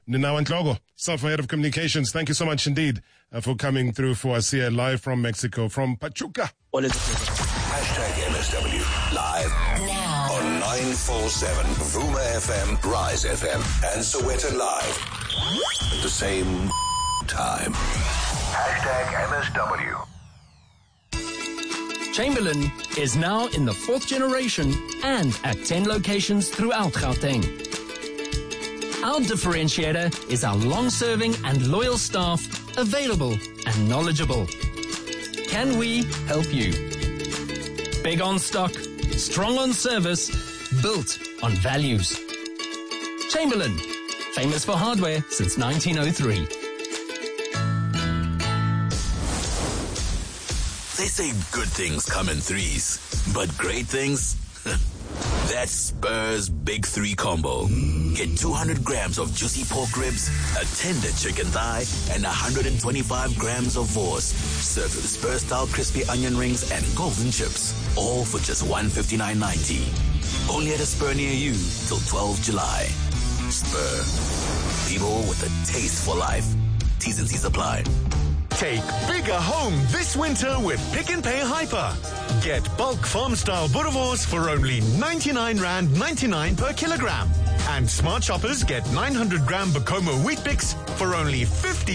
Ninawan Tlogo, Self Head of Communications, thank you so much indeed for coming through for us here live from Mexico, from Pachuca. Hashtag MSW live now on 947 Vuma FM, Rise FM, and Soweto Live at the same time. Hashtag MSW. Chamberlain is now in the 4th generation and at 10 locations throughout Gauteng. Our differentiator is our long-serving and loyal staff, available and knowledgeable. Can we help you? Big on stock, strong on service, built on values. Chamberlain, famous for hardware since 1903. They say good things come in threes, but great things? That's Spur's Big 3 combo. Get 200 grams of juicy pork ribs, a tender chicken thigh, and 125 grams of vorst. Served with Spur-style crispy onion rings and golden chips. All for just $159.90. Only at a Spur near you till 12 July. Spur. People with a taste for life. T's and C's apply. Take bigger home this winter with Pick n Pay Hyper. Get bulk farm-style boerewors for only R99.99 per kilogram. And Smart Shoppers get 900-gram Bacomo wheat picks for only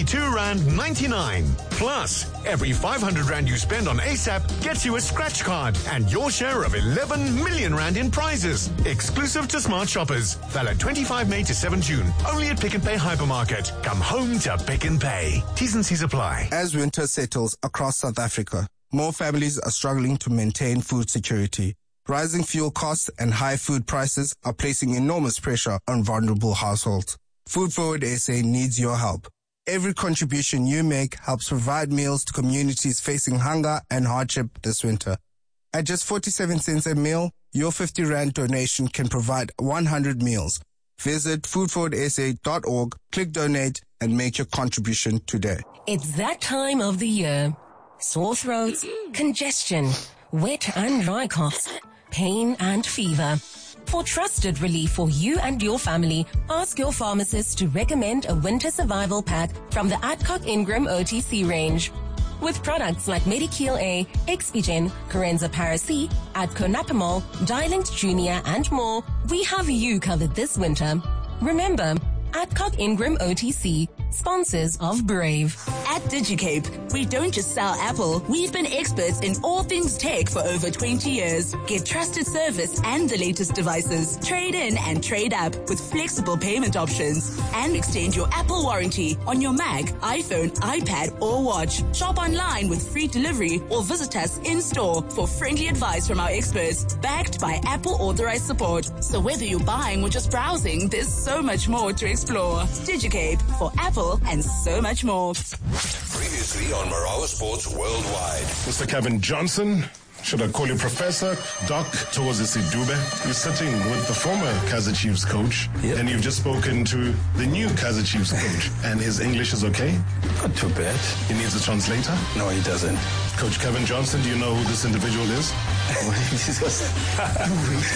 R52.99. Plus, every 500 Rand you spend on ASAP gets you a scratch card and your share of 11 million Rand in prizes. Exclusive to Smart Shoppers. Valid 25 May to 7 June. Only at Pick n Pay Hypermarket. Come home to Pick n Pay. T's and C's apply. As winter settles across South Africa, more families are struggling to maintain food security. Rising fuel costs and high food prices are placing enormous pressure on vulnerable households. Food Forward SA needs your help. Every contribution you make helps provide meals to communities facing hunger and hardship this winter. At just 47 cents a meal, your 50 Rand donation can provide 100 meals. Visit foodforwardsa.org, click donate, and make your contribution today. It's that time of the year. Sore throats, congestion, wet and dry coughs, pain and fever. For trusted relief for you and your family, ask your pharmacist to recommend a winter survival pack from the Adcock Ingram OTC range. With products like Medikil A, Expigen, Corenza Paracy, Adco Napamol, Dilinct Junior, and more, we have you covered this winter. Remember, Adcock Ingram OTC, sponsors of Brave. At DigiCape, we don't just sell Apple. We've been experts in all things tech for over 20 years. Get trusted service and the latest devices. Trade in and trade up with flexible payment options. And extend your Apple warranty on your Mac, iPhone, iPad, or watch. Shop online with free delivery or visit us in-store for friendly advice from our experts. Backed by Apple authorized support. So whether you're buying or just browsing, there's so much more to explore. DigiCape for Apple and so much more. Previously on Marawa Sports Worldwide. Mr. Kevin Johnson, should I call you Professor? Doc Thokozisi Dube. You're sitting with the former Kaizer Chiefs coach, and you've just spoken to the new Kaizer Chiefs coach, and his English is okay? Not too bad. He needs a translator? No, he doesn't. Coach Kevin Johnson, do you know who this individual is? This was 2 weeks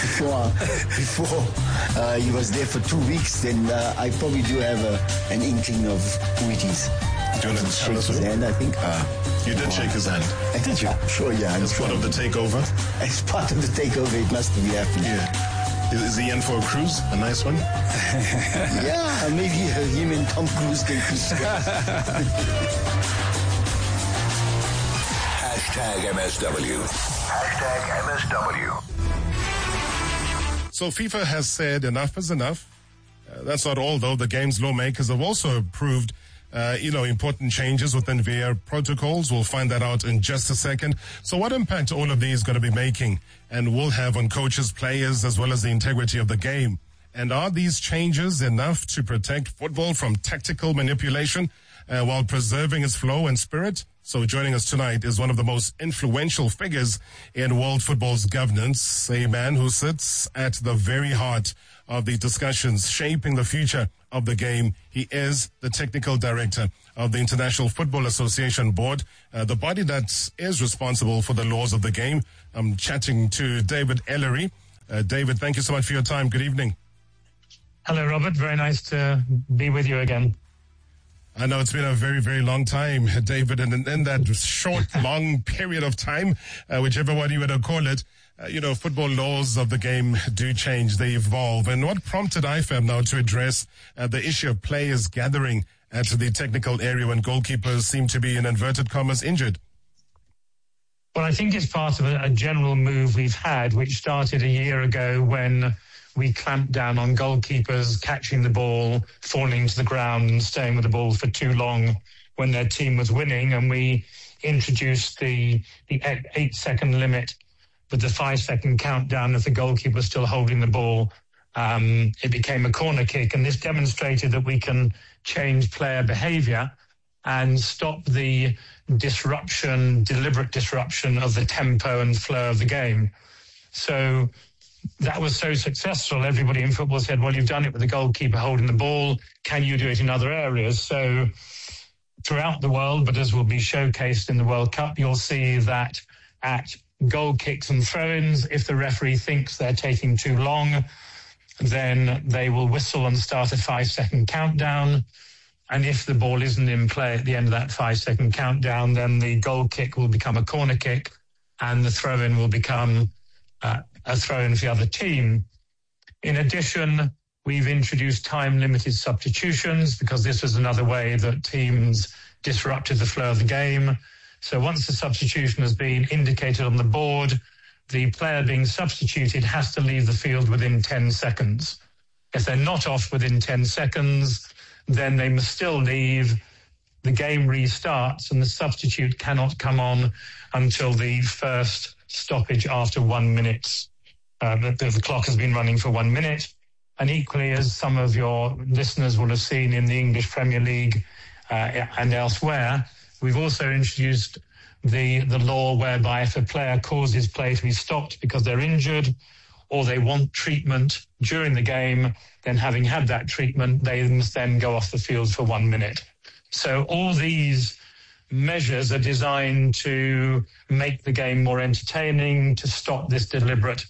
before he was there for 2 weeks, then I probably do have an inkling of who it is. Do you want to tell us who? His hand, I think. You did shake his hand. I did, yeah. Sure, yeah. As part of the takeover? As part of the takeover, it must be happening. Yeah. Is he in for a cruise? A nice one? Yeah, maybe him and Tom Cruise can cruise together. Hashtag MSW. Hashtag MSW. So FIFA has said enough is enough. That's not all, though. The game's lawmakers have also approved important changes within VAR protocols. We'll find that out in just a second. So what impact all of these going to be making and will have on coaches, players, as well as the integrity of the game? And are these changes enough to protect football from tactical manipulation while preserving its flow and spirit? So joining us tonight is one of the most influential figures in world football's governance, a man who sits at the very heart of the discussions shaping the future of the game. He is the technical director of the International Football Association Board, the body that is responsible for the laws of the game. I'm chatting to David Ellery. David, thank you so much for your time. Good evening. Hello, Robert. Very nice to be with you again. I know it's been a very, very long time, David, and in that short, long period of time, whichever one you want to call it, football laws of the game do change, they evolve. And what prompted IFAB now to address the issue of players gathering at the technical area when goalkeepers seem to be, in inverted commas, injured? Well, I think it's part of a general move we've had, which started a year ago when we clamped down on goalkeepers catching the ball, falling to the ground and staying with the ball for too long when their team was winning. And we introduced the 8-second limit with the 5-second countdown if the goalkeeper was still holding the ball. It became a corner kick. And this demonstrated that we can change player behaviour and stop the deliberate disruption of the tempo and flow of the game. So that was so successful, everybody in football said, well, you've done it with the goalkeeper holding the ball. Can you do it in other areas? So throughout the world, but as will be showcased in the World Cup, you'll see that at goal kicks and throw-ins, if the referee thinks they're taking too long, then they will whistle and start a 5-second countdown. And if the ball isn't in play at the end of that 5-second countdown, then the goal kick will become a corner kick and the throw-in will become a throw-in for the other team. In addition, we've introduced time-limited substitutions because this was another way that teams disrupted the flow of the game. So once the substitution has been indicated on the board, the player being substituted has to leave the field within 10 seconds. If they're not off within 10 seconds, then they must still leave. The game restarts and the substitute cannot come on until the first stoppage after 1 minute. The clock has been running for 1 minute. And equally, as some of your listeners will have seen in the English Premier League and elsewhere, we've also introduced the law whereby if a player causes play to be stopped because they're injured or they want treatment during the game, then having had that treatment, they must then go off the field for 1 minute. So all these measures are designed to make the game more entertaining, to stop this deliberate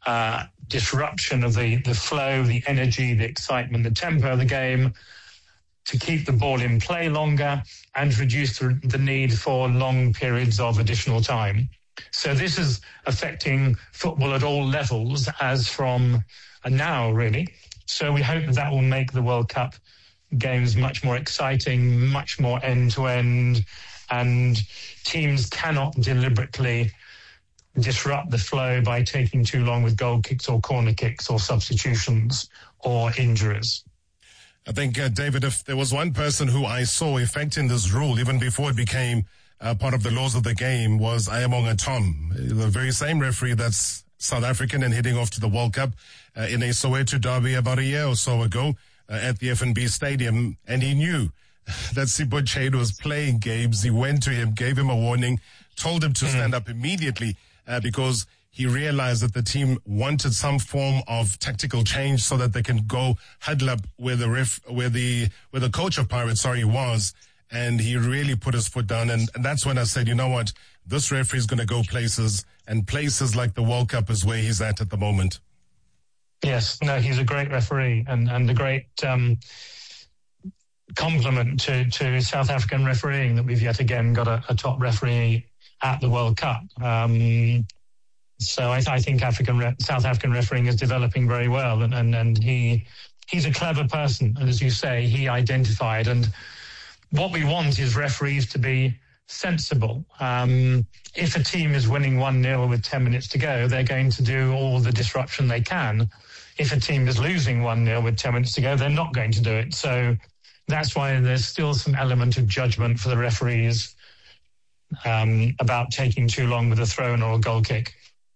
disruption of the flow, the energy, the excitement, the tempo of the game, to keep the ball in play longer and reduce the need for long periods of additional time. So this is affecting football at all levels as from now, really. So we hope that will make the World Cup games much more exciting, much more end-to-end, and teams cannot deliberately disrupt the flow by taking too long with goal kicks or corner kicks or substitutions or injuries. I think, David, if there was one person who I saw effecting this rule even before it became part of the laws of the game was Ayamonga Tom, the very same referee that's South African and heading off to the World Cup in a Soweto derby about a year or so ago at the FNB Stadium. And he knew that Sipho Chade was playing games. He went to him, gave him a warning, told him to stand up immediately because he realized that the team wanted some form of tactical change so that they can go huddle up where the coach of Pirates, was. And he really put his foot down. And that's when I said, you know what, this referee is going to go places, and places like the World Cup is where he's at the moment. Yes, no, he's a great referee and a great compliment to South African refereeing that we've yet again got a top referee at the World Cup. So I think South African refereeing is developing very well, and he's a clever person, and as you say, he identified. And what we want is referees to be sensible. If a team is winning 1-0 with 10 minutes to go, they're going to do all the disruption they can. If a team is losing 1-0 with 10 minutes to go, they're not going to do it. So that's why there's still some element of judgment for the referees about taking too long with a throw-in or a goal kick.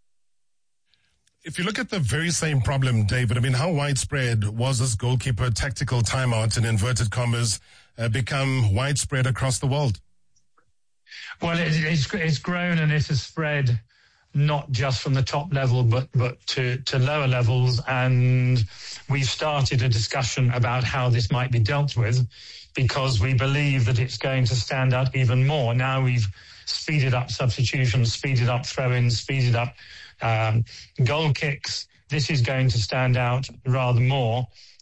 If you look at the very same problem, David, I mean, how widespread was this goalkeeper tactical timeout, in inverted commas, become widespread across the world? Well, it's grown and it has spread not just from the top level, but to lower levels. And we've started a discussion about how this might be dealt with, because we believe that it's going to stand out even more. Now we've speeded up substitutions, speeded up throw-ins, speeded up goal kicks. This is going to stand out rather more.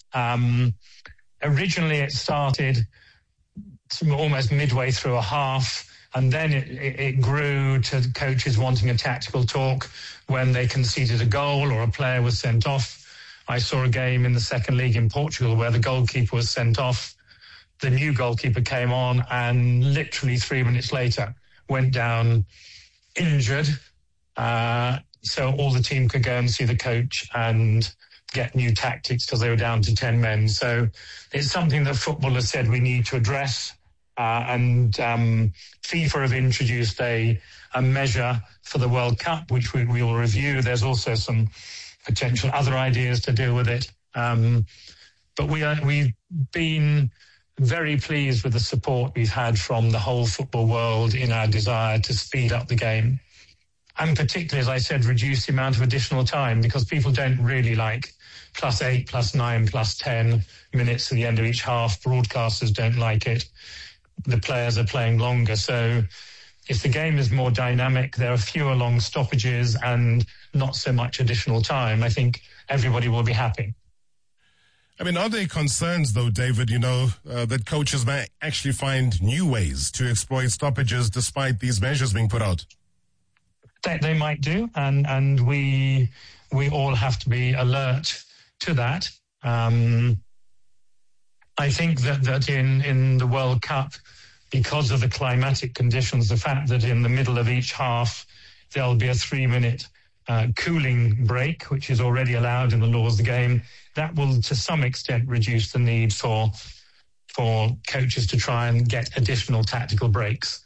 Originally, it started almost midway through a half, and then it grew to coaches wanting a tactical talk when they conceded a goal or a player was sent off. I saw a game in the second league in Portugal where the goalkeeper was sent off. The new goalkeeper came on and literally 3 minutes later went down injured. So all the team could go and see the coach and get new tactics because they were down to 10 men. So it's something that football has said we need to address. And FIFA have introduced a measure for the World Cup, which we will review. There's also some potential other ideas to deal with it. But we've been very pleased with the support we've had from the whole football world in our desire to speed up the game. And particularly, as I said, reduce the amount of additional time, because people don't really like +8, +9, +10 minutes at the end of each half. Broadcasters don't like it. The players are playing longer. So if the game is more dynamic, there are fewer long stoppages and not so much additional time, I think everybody will be happy. I mean, are there concerns, though, David, that coaches may actually find new ways to exploit stoppages despite these measures being put out? They might do, and we all have to be alert to that. I think that in the World Cup, because of the climatic conditions, the fact that in the middle of each half there'll be a 3-minute cooling break, which is already allowed in the laws of the game, that will to some extent reduce the need for coaches to try and get additional tactical breaks.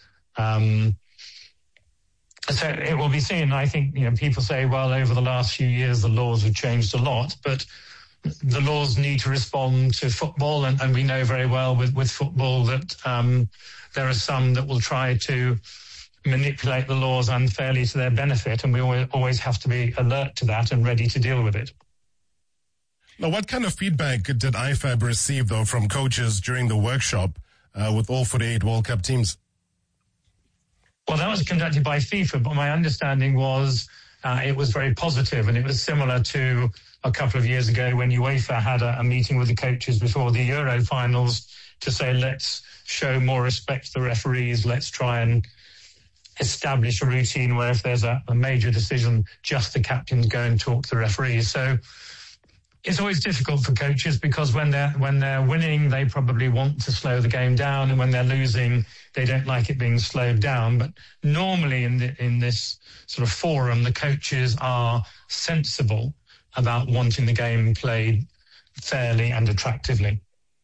So it will be seen. I think, people say, well, over the last few years, the laws have changed a lot, but the laws need to respond to football. And we know very well with football that there are some that will try to manipulate the laws unfairly to their benefit. And we always have to be alert to that and ready to deal with it. Now, what kind of feedback did IFAB receive, though, from coaches during the workshop with all 48 World Cup teams? Well, that was conducted by FIFA, but my understanding was it was very positive, and it was similar to a couple of years ago when UEFA had a meeting with the coaches before the Euro finals to say, let's show more respect to the referees, let's try and establish a routine where if there's a major decision, just the captains go and talk to the referees. So it's always difficult for coaches because when they're winning, they probably want to slow the game down, and when they're losing, they don't like it being slowed down. But normally in this sort of forum, the coaches are sensible about wanting the game played fairly and attractively.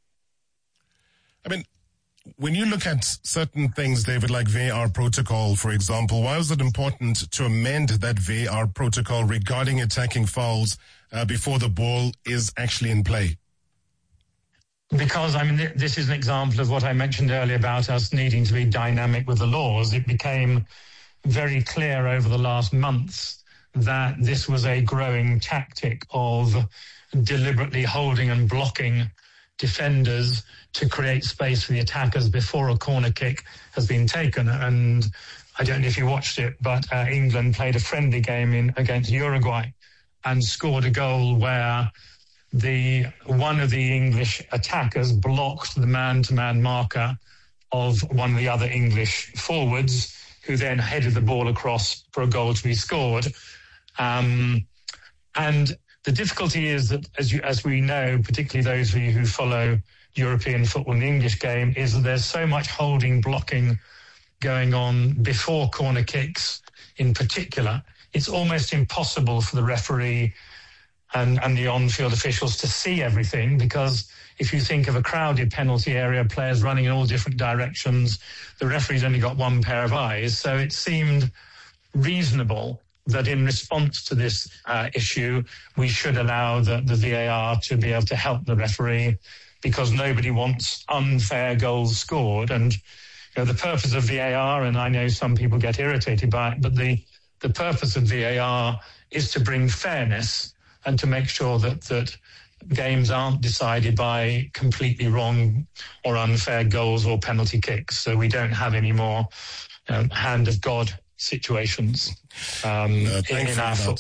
I mean, when you look at certain things, David, like VAR protocol, for example, why was it important to amend that VAR protocol regarding attacking fouls before the ball is actually in play? Because, this is an example of what I mentioned earlier about us needing to be dynamic with the laws. It became very clear over the last months that this was a growing tactic of deliberately holding and blocking defenders to create space for the attackers before a corner kick has been taken. And I don't know if you watched it, but England played a friendly game against Uruguay and scored a goal where one of the English attackers blocked the man-to-man marker of one of the other English forwards, who then headed the ball across for a goal to be scored. And the difficulty is that, as we know, particularly those of you who follow European football and the English game, is that there's so much holding, blocking going on before corner kicks in particular. It's almost impossible for the referee and the on-field officials to see everything, because if you think of a crowded penalty area, players running in all different directions, the referee's only got one pair of eyes. So it seemed reasonable that in response to this issue, we should allow the VAR to be able to help the referee, because nobody wants unfair goals scored. And the purpose of VAR, and I know some people get irritated by it, but the purpose of VAR is to bring fairness and to make sure that games aren't decided by completely wrong or unfair goals or penalty kicks. So we don't have any more hand of God situations in our football.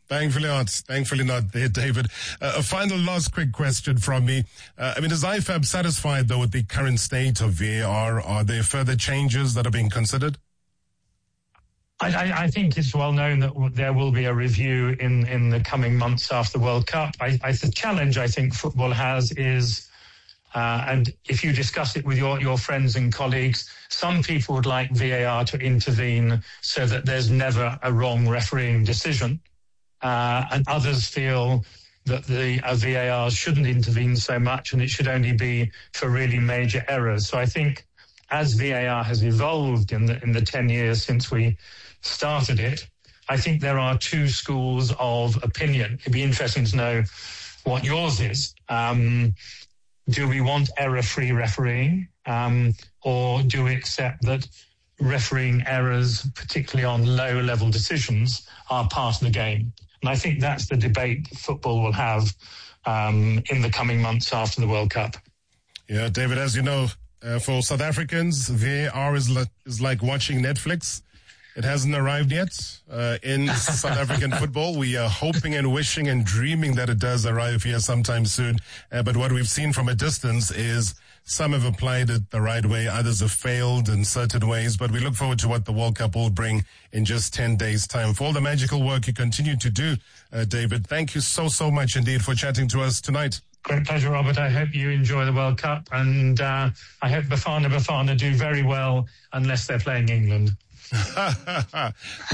Thankfully not there, David. A final last quick question from me. Is IFAB satisfied, though, with the current state of VAR? Are there further changes that are being considered? I think it's well known that there will be a review in the coming months after the World Cup. The challenge I think football has is, and if you discuss it with your friends and colleagues, some people would like VAR to intervene so that there's never a wrong refereeing decision. And others feel that the VAR shouldn't intervene so much and it should only be for really major errors. So I think as VAR has evolved in the 10 years since we started it, I think there are two schools of opinion. It'd be interesting to know what yours is. Do we want error-free refereeing, or do we accept that refereeing errors, particularly on low-level decisions, are part of the game? And I think that's the debate football will have in the coming months after the World Cup. Yeah, David, as you know, for South Africans, VAR is like watching Netflix. It hasn't arrived yet in South African football. We are hoping and wishing and dreaming that it does arrive here sometime soon. But what we've seen from a distance is some have applied it the right way, others have failed in certain ways. But we look forward to what the World Cup will bring in just 10 days' time. For all the magical work you continue to do, David, thank you so much indeed for chatting to us tonight. Great pleasure, Robert. I hope you enjoy the World Cup, and I hope Bafana do very well unless they're playing England. The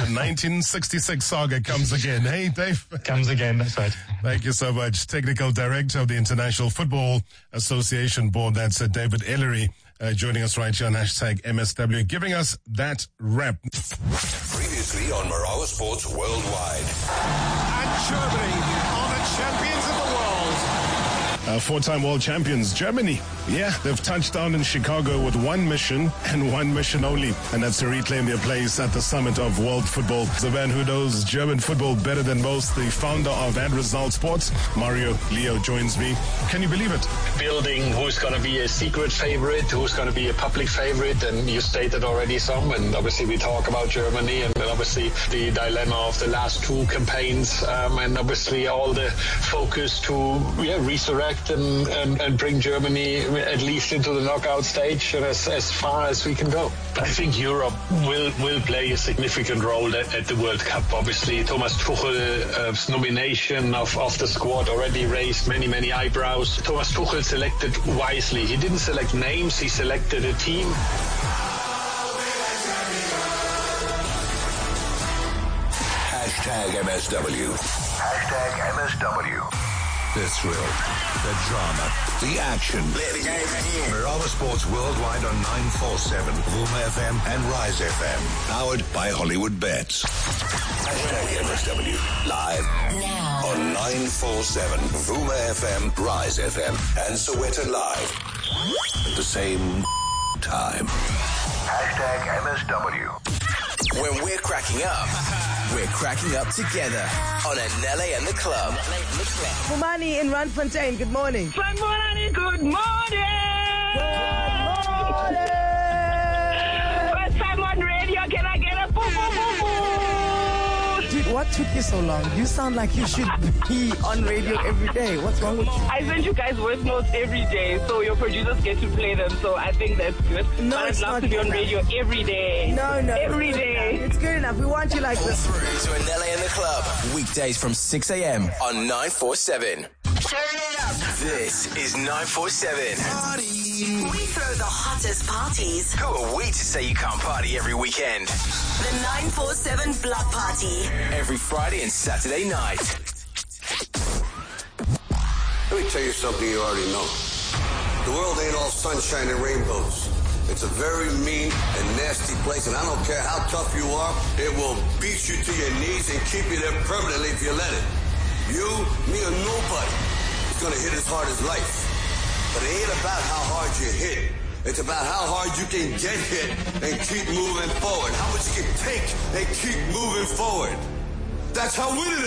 1966 saga comes again. Hey, Dave. Comes again, that's right. Thank you so much. Technical Director of the International Football Association Board, that's David Ellery, joining us right here on #MSW, giving us that rep. Previously on Marawa Sports Worldwide. And Germany are the champions of the world. Four-time world champions, Germany. Yeah, they've touched down in Chicago with one mission and one mission only, and that's to reclaim their place at the summit of world football. The man who knows German football better than most, the founder of End Result Sports, Mario Leo, joins me. Can you believe it? Building who's going to be a secret favorite, who's going to be a public favorite, and you stated already some, and obviously we talk about Germany, and obviously the dilemma of the last two campaigns, and obviously all the focus to resurrect and bring Germany at least into the knockout stage and as far as we can go. I think Europe will play a significant role at the World Cup. Obviously, Thomas Tuchel's nomination of the squad already raised many eyebrows. Thomas Tuchel selected wisely. He didn't select names, he selected a team. #MSW. #MSW. The thrill, the drama, the action. Let the game begin. Marawa Sports Worldwide on 947, Vuma FM and Rise FM. Powered by Hollywood Bets. #MSW. Live now on 947, Vuma FM, Rise FM, and Soweto Live. At the same time. #MSW. When we're cracking up together on Anele and the Club. Fumani in Randfontein, good morning. Sanbonani, good morning. Good morning. First time on radio, can I get a boo boo boo boo? Dude, what took you so long? You sound like you should be on radio every day. What's wrong with you? I send you guys voice notes every day, so your producers get to play them, so I think that's good. No, but it's I'd love not to be on enough. radio every day. No. Every day. It's good enough. We want you like Call this. through to Anele and the Club. Weekdays from 6 a.m. on 947. Turn it up. This is 947. We throw the hottest parties. Who are we to say you can't party every weekend? The 947 Block Party. Every Friday and Saturday night. Let me tell you something you already know. The world ain't all sunshine and rainbows. It's a very mean and nasty place, and I don't care how tough you are, it will beat you to your knees and keep you there permanently if you let it. You, me, or nobody is going to hit as hard as life. But it ain't about how hard you hit. It's about how hard you can get hit and keep moving forward. How much you can take and keep moving forward. That's how winning